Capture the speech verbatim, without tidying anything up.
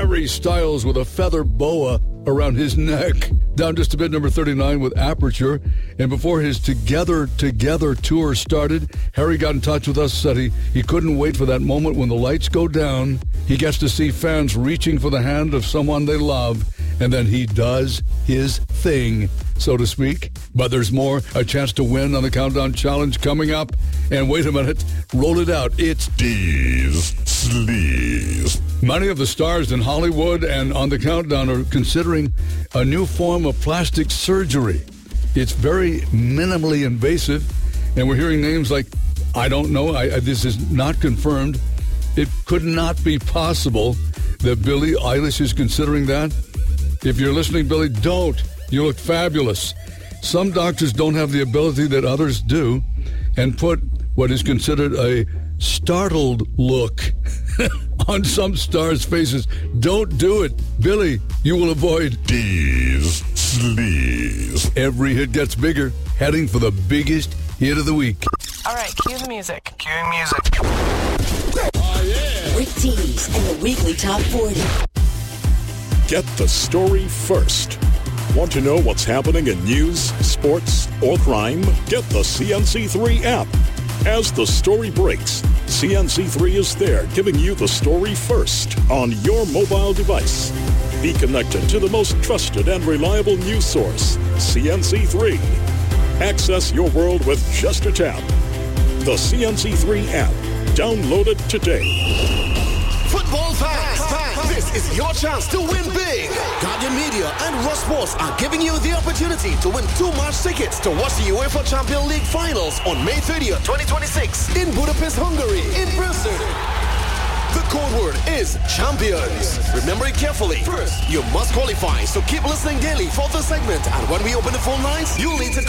Harry Styles with a feather boa around his neck. Down just a bit, number thirty-nine with Aperture. And before his Together Together tour started, Harry got in touch with us, said he, he couldn't wait for that moment when the lights go down. He gets to see fans reaching for the hand of someone they love, and then he does his thing, so to speak. But there's more. A chance to win on the Countdown Challenge coming up. And wait a minute, roll it out. It's D's Sleaze. Many of the stars in Hollywood and on the Countdown are considering a new form of plastic surgery. It's very minimally invasive, and we're hearing names like, I don't know, I, I, this is not confirmed. It could not be possible that Billie Eilish is considering that. If you're listening, Billie, don't. You look fabulous. Some doctors don't have the ability that others do and put what is considered a startled look on some stars' faces. Don't do it. Billie, you will avoid D's Sleaze. Every hit gets bigger, heading for the biggest hit of the week. All right, cue the music. Cueing music. Oh, yeah. Rick Dees and the Weekly Top forty. Get the story first. Want to know what's happening in news, sports, or crime? Get the C N C three app. As the story breaks, C N C three is there giving you the story first on your mobile device. Be connected to the most trusted and reliable news source, C N C three. Access your world with just a tap. The C N C three app. Download it today. Football fans, fans, this is your chance to win big. Guardian Media and Ross Sports are giving you the opportunity to win two match tickets to watch the UEFA Champions League finals on May thirtieth, twenty twenty-six in Budapest, Hungary, in person. The code word is champions. Remember it carefully. First, you must qualify, so keep listening daily for the segment. And when we open the phone lines, you'll need to